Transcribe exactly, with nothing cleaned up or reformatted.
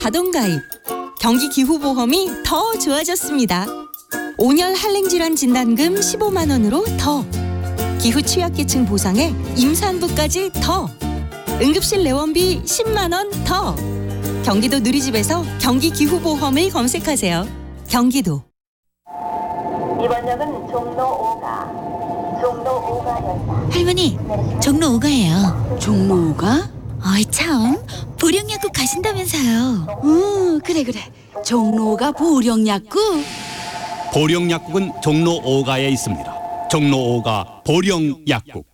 자동가입. 경기 기후보험이 더 좋아졌습니다. 온열 한랭질환 진단금 십오만 원으로 더. 기후 취약계층 보상에 임산부까지 더. 응급실 내원비 십만 원 더. 경기도 누리집에서 경기 기후보험을 검색하세요. 경기도. 이번 역은 종로 오가, 종로 오가역입니다. 할머니, 종로 오가예요. 종로 오가? 어이 참, 보령약국 가신다면서요. 응, 그래 그래. 종로 오가 보령약국. 보령약국은 종로 오가에 있습니다. 종로 오가 보령약국.